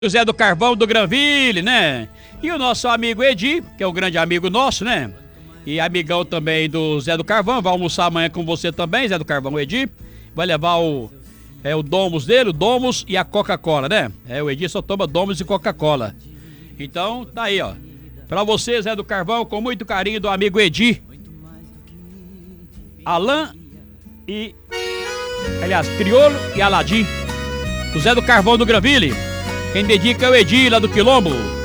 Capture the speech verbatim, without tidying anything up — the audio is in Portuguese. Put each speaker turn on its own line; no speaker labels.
Zé do Carvão do Granville, né? E o nosso amigo Edi, que é um grande amigo nosso, né? E amigão também do Zé do Carvão, vai almoçar amanhã com você também, Zé do Carvão, o Edi. Vai levar o, é, o Domus dele, o Domus e a Coca-Cola, né? É, o Edi só toma Domus e Coca-Cola. Então, tá aí, ó. Pra você, Zé do Carvão, com muito carinho do amigo Edi. Alain e... Aliás, Criolo e Aladim. O Zé do Carvão do Granville. Quem dedica é o Edi, lá do Quilombo.